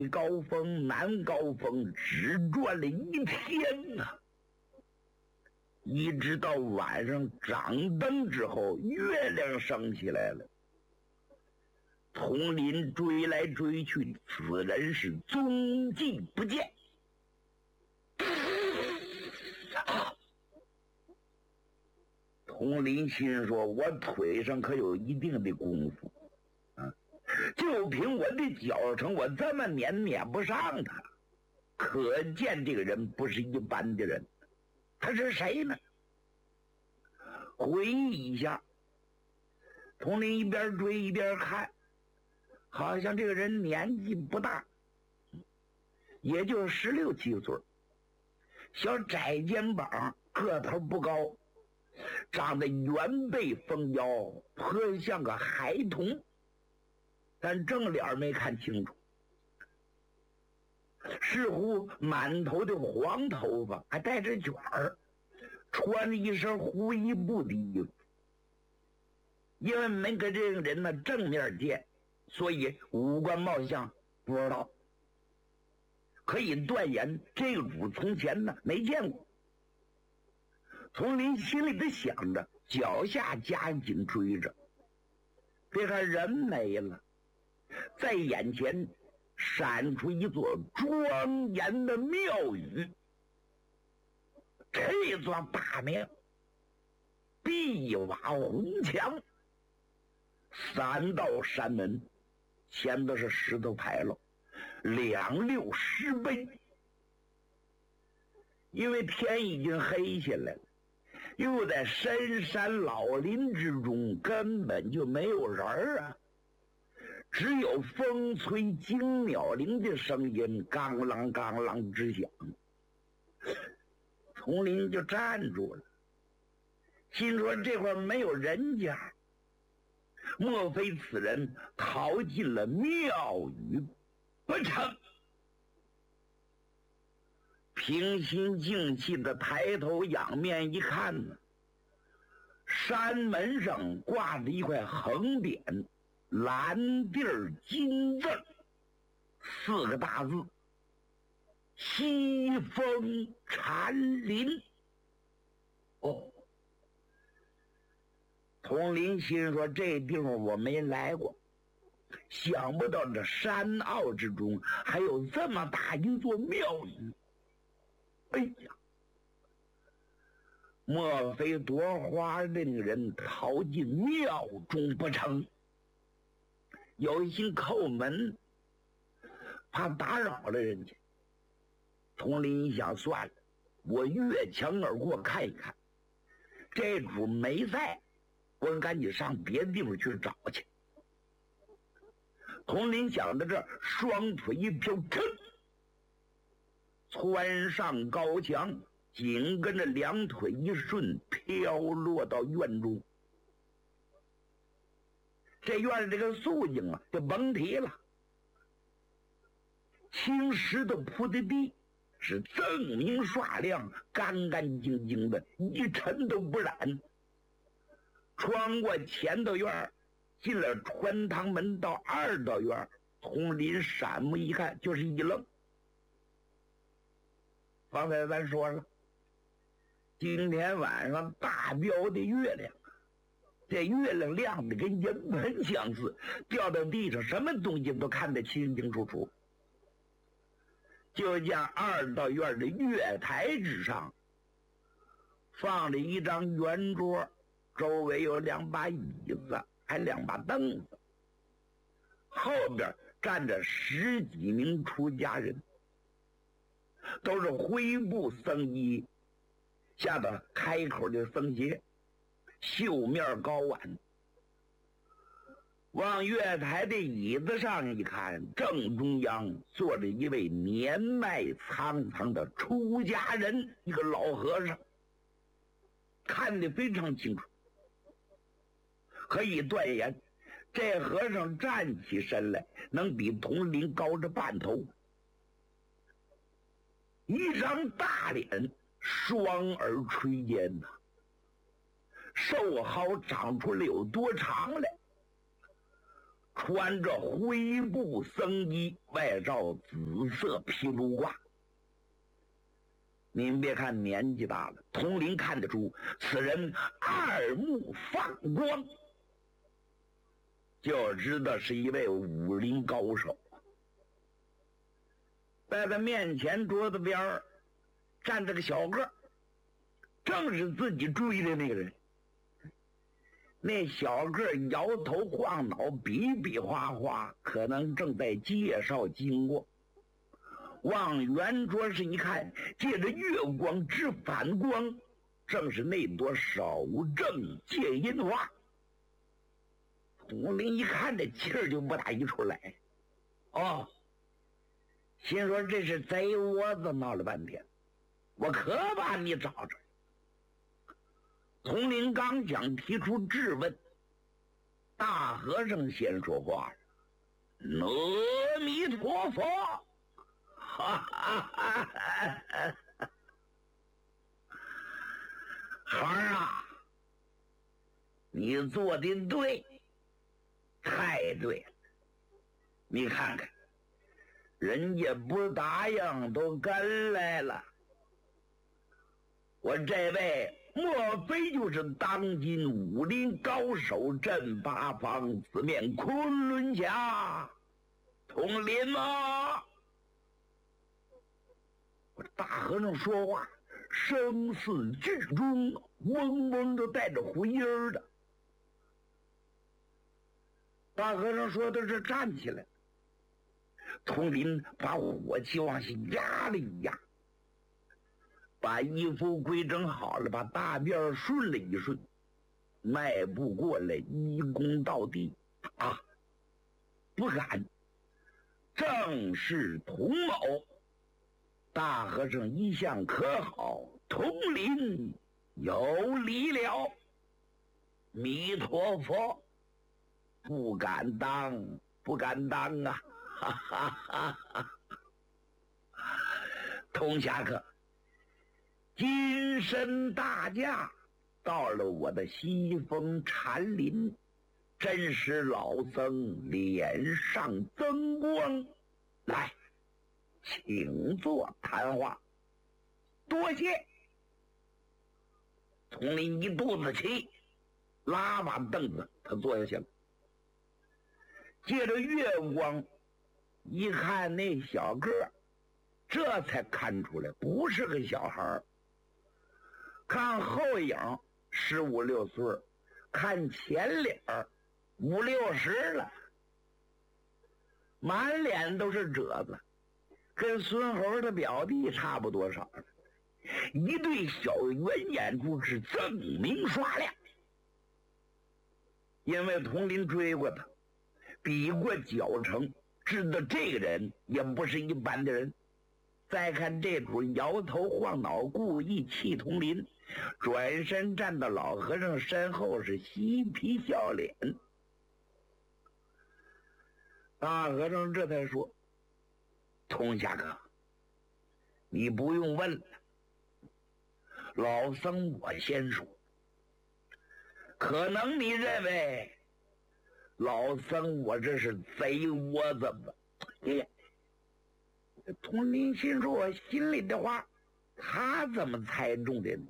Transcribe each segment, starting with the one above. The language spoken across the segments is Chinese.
高峰、南高峰，只转了一天呐。一直到晚上掌灯之后，月亮升起来了。统领追来追去，此人是踪迹不见。统领心说：“我腿上可有一定的功夫啊，就凭我的脚程，我这么撵不上他。可见这个人不是一般的人。他是谁呢？”回忆一下，统领一边追一边看，好像这个人年纪不大，也就16、17岁，小窄肩膀，个头不高，长得圆背丰腰，颇像个孩童，但正脸没看清楚，似乎满头的黄头发，还带着卷儿，穿着一身胡衣布的衣服。因为没跟这个人呢正面见，所以五官貌相不知道，可以断言这个主从前呢没见过。统领心里的想着，脚下加紧追着，别看人没了，在眼前闪出一座庄严的庙宇。这座大庙碧瓦红墙，3道山门，前头是石头牌楼，2溜石碑。因为天已经黑下来了，又在深山老林之中，根本就没有人啊，只有风吹惊鸟铃的声音，刚啷刚啷直响。统领就站住了，心说这块没有人家，莫非此人逃进了庙宇不成？平心静气的抬头仰面一看呢，山门上挂着一块横匾，蓝地儿金字，4个大字：西风禅林。哦，统领心说这地方我没来过，想不到这山坳之中还有这么大一座庙宇。哎呀，莫非夺花那个人逃进庙中不成？有心叩门，怕打扰了人家。统领一想，算了，我越墙而过看一看，这主没在，我赶紧上别的地方去找去。统领想到这儿，双腿一飘，噌，窜上高墙，紧跟着2腿一顺，飘落到院中。这院这个肃静啊，就甭提了，青石头铺的地是锃明刷亮，干干净净的，一尘都不染。穿过前头院，进了穿堂门到2道院，统领闪目一看，就是一愣。刚才咱说了，今天晚上大标的月亮，这月亮亮的跟银盆相似，掉到地上什么东西都看得清清楚楚。就见2道院的月台之上放着一张圆桌，周围有2把椅子，还2把凳子，后边站着10几名出家人，都是灰布僧衣，下头开口的僧鞋，绣面高挽。往月台的椅子上一看，正中央坐着一位年迈苍苍的出家人，一个老和尚，看得非常清楚，可以断言这和尚站起身来能比统领高着半头，一张大脸，双耳垂肩呐，瘦毫长出了有多长来。 穿着灰布僧衣，外罩紫色皮卢褂。您别看年纪大了，佟林看得出此人二目放光，就知道是一位武林高手。在他面前桌子边站着个小个，正是自己追的那个人。那小个摇头晃脑，比比划划，可能正在介绍经过。往圆桌上一看，借着月光之反光，正是那朵守正戒阴花。佟林一看这气儿就不打一处来，哦，心说这是贼窝子闹了半天，我可把你找着。佟林刚想提出质问，大和尚先说话：“阿弥陀佛！”哈哈哈哈哈！孩儿啊，你做的对，太对了。你看看，人家不答应都跟来了。我这位莫非就是当今武林高手镇八方四面昆仑侠佟林吗？我大和尚说话声似巨钟，嗡嗡的带着回音的。大和尚说的是站起来，佟林把火气往下压了一压，把衣服规整好了，把大辫顺了一顺，迈步过来，一躬到地。啊，不敢，正是佟某。大和尚一向可好，佟林有礼了。弥陀佛，不敢当，不敢当啊！哈哈哈哈！佟侠客，今生大驾到了我的西风禅林，真使老僧脸上增光。来，请坐谈话。多谢。佟林一肚子气，拉把凳子他坐下去了。借着月光一看那小个，这才看出来不是个小孩。看后影15、16岁，看前脸50、60了，满脸都是褶子，跟孙猴的表弟差不多少了。一对小圆眼珠是锃明刷亮。因为佟林追过他，比过脚程，知道这个人也不是一般的人。再看这主摇头晃脑，故意气佟林，转身站到老和尚身后，是嬉皮笑脸。大和尚这才说：“佟侠客，你不用问了，老僧我先说。可能你认为老僧我这是贼窝子吧？”佟林心说：“我心里的话，他怎么猜中的呢？”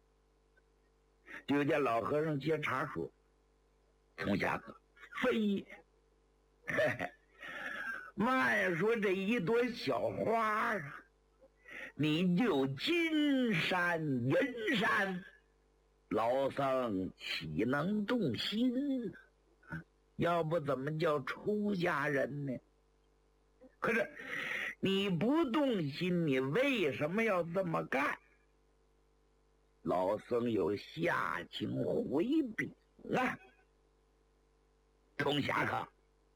就见老和尚接茬说：“佟侠客，非也。嘿嘿，慢说这一朵小花啊，你就金山银山，老僧岂能动心呢？要不怎么叫出家人呢？可是你不动心，你为什么要这么干？”老僧有下情回禀啊，佟侠客，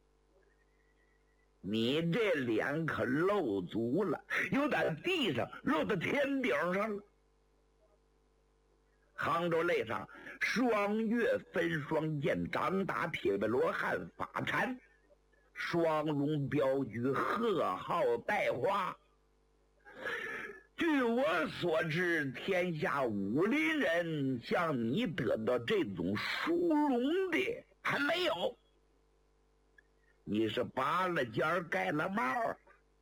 你这脸可露足了，由打地上露到天顶上了。杭州擂上双月分双剑，掌打铁背罗汉法禅，双龙镖局，贺号带花。据我所知，天下武林人像你得到这种殊荣的还没有。 你是拔了尖儿盖了帽儿。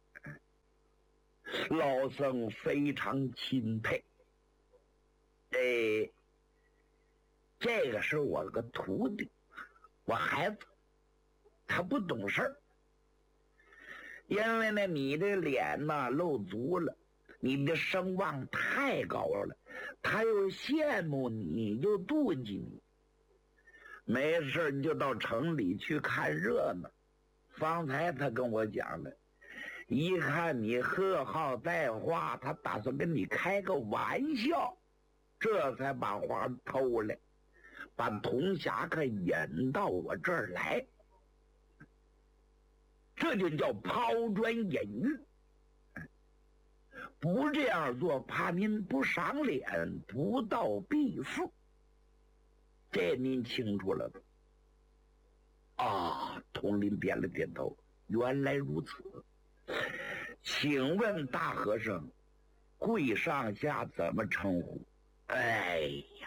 老僧非常钦佩。这个是我个徒弟，我孩子，他不懂事儿。因为呢，你的脸呐露足了，你的声望太高了，他又羡慕你，又妒忌你。没事你就到城里去看热闹。方才他跟我讲了，一看你喝号带话，他打算跟你开个玩笑，这才把话偷来，把童侠客引到我这儿来。这就叫抛砖引玉。不这样做，怕您不赏脸，不到必负。这您清楚了吧？啊，统领点了点头，原来如此。请问大和尚，贵上下怎么称呼？哎呀，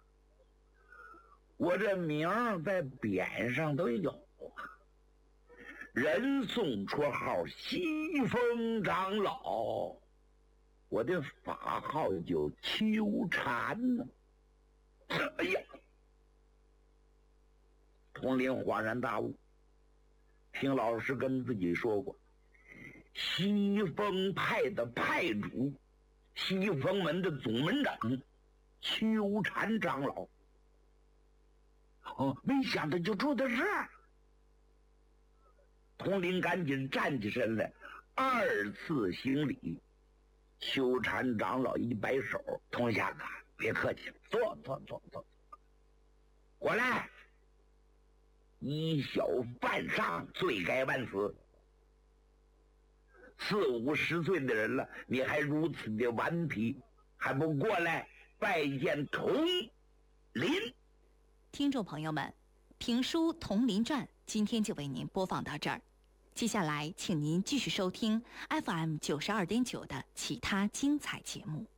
我这名儿在匾上都有啊。人送绰号西风长老，我的法号就秋蝉呢。哎呀，统领恍然大悟，听老师跟自己说过，西风派的派主，西风门的总门长秋蝉长老。没想到就住在这儿。统领赶紧站起身来，二次行礼。秋蝉长老一摆手，童侠客别客气了，坐，过来。以小犯上，罪该万死。40、50岁的人了，你还如此的顽皮，还不过来拜见统领？ 听众朋友们，评书《铜陵传》今天就为您播放到这儿，接下来请您继续收听 FM92.9的其他精彩节目。